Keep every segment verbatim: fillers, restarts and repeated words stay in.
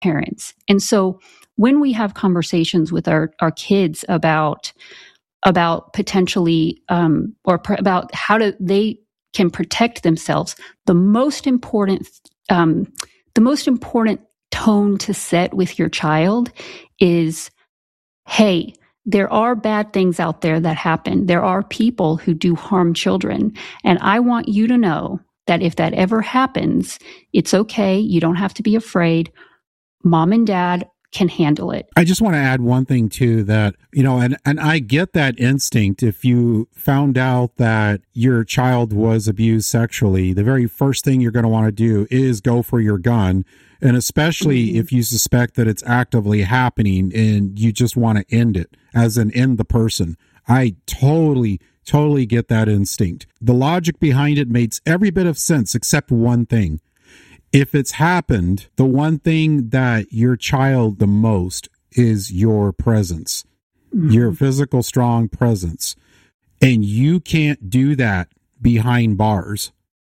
parents. And so when we have conversations with our, our kids about about potentially um, or pr- about how to they can protect themselves, the most important um, the most important tone to set with your child is, hey, there are bad things out there that happen. There are people who do harm children. And I want you to know that if that ever happens, it's okay. You don't have to be afraid. Mom and dad can handle it. I just want to add one thing too, that, you know, and, and I get that instinct. If you found out that your child was abused sexually, the very first thing you're going to want to do is go for your gun. And especially mm-hmm. if you suspect that it's actively happening and you just want to end it, as in end the person. I totally, totally get that instinct. The logic behind it makes every bit of sense except one thing. If it's happened, the one thing that your child the most is your presence, mm-hmm. your physical, strong presence. And you can't do that behind bars.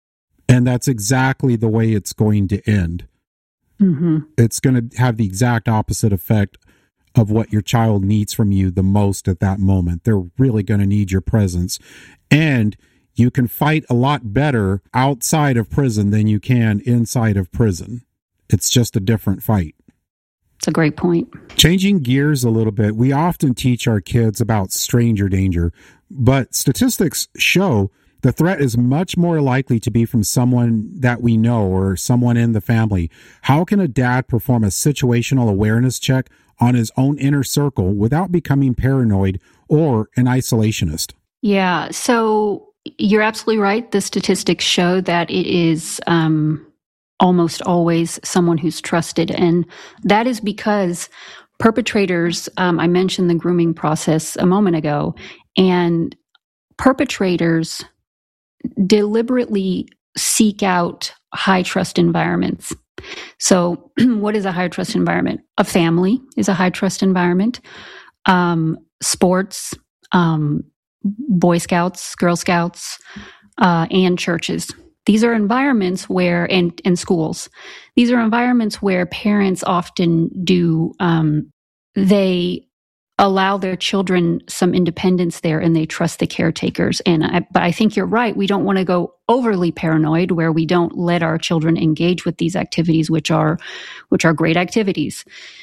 And that's exactly the way it's going to end. Mm-hmm. It's going to have the exact opposite effect of what your child needs from you the most at that moment. They're really going to need your presence. And you can fight a lot better outside of prison than you can inside of prison. It's just a different fight. It's a great point. Changing gears a little bit, we often teach our kids about stranger danger, but statistics show the threat is much more likely to be from someone that we know or someone in the family. How can a dad perform a situational awareness check on his own inner circle without becoming paranoid or an isolationist? Yeah, so you're absolutely right. The statistics show that it is um, almost always someone who's trusted. And that is because perpetrators, um, I mentioned the grooming process a moment ago, and perpetrators deliberately seek out high trust environments. So what is a high trust environment? A family is a high trust environment. Um, sports, um, Boy Scouts, Girl Scouts, uh, and churches. These are environments where, and, and schools, these are environments where parents often do, um, they allow their children some independence there and they trust the caretakers. And I, but I think you're right. We don't want to go overly paranoid where we don't let our children engage with these activities, which are, which are great activities.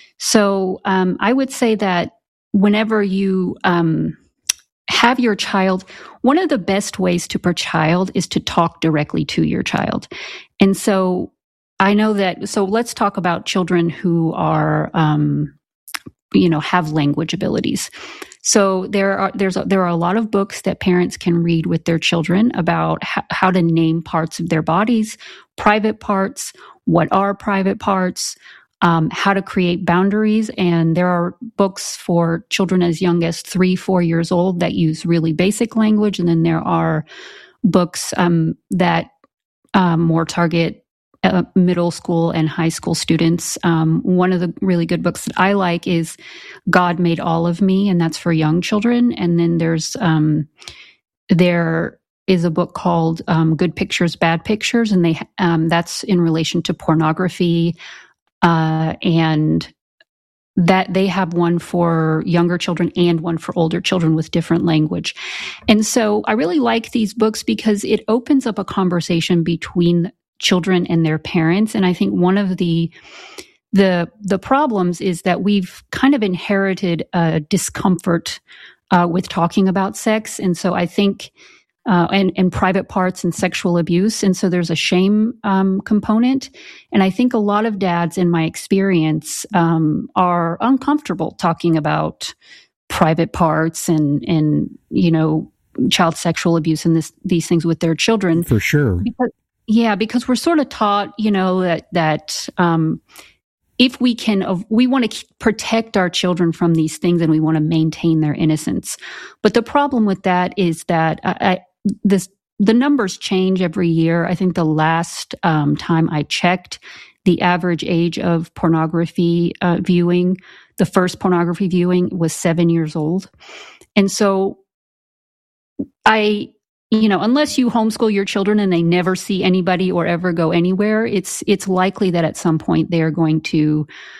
So um, I would say that whenever you um, have your child, one of the best ways to per child is to talk directly to your child. And so I know that, so let's talk about children who are, um, you know, have language abilities. So there are, there's, a, there are a lot of books that parents can read with their children about h- how to name parts of their bodies, private parts, what are private parts, Um, how to create boundaries. And there are books for children as young as three, four years old that use really basic language. And then there are books um, that um, more target uh, middle school and high school students. Um, one of the really good books that I like is God Made All of Me, and that's for young children. And then there's um, there is a book called um, Good Pictures, Bad Pictures, and they um, that's in relation to pornography. Uh, and that they have one for younger children and one for older children with different language. And so I really like these books because it opens up a conversation between children and their parents. And I think one of the the the problems is that we've kind of inherited a discomfort uh, with talking about sex. And so I think Uh, and, and private parts and sexual abuse. And so there's a shame um, component. And I think a lot of dads, in my experience, um, are uncomfortable talking about private parts and, and you know, child sexual abuse and this, these things with their children. For sure. Because, yeah, because we're sort of taught, you know, that, that um, if we can, uh, we want to protect our children from these things and we want to maintain their innocence. But the problem with that is that I, I This the numbers change every year. I think the last um, time I checked, the average age of pornography uh, viewing, the first pornography viewing, was seven years old. And so, I, you know, unless you homeschool your children and they never see anybody or ever go anywhere, it's it's likely that at some point they are going to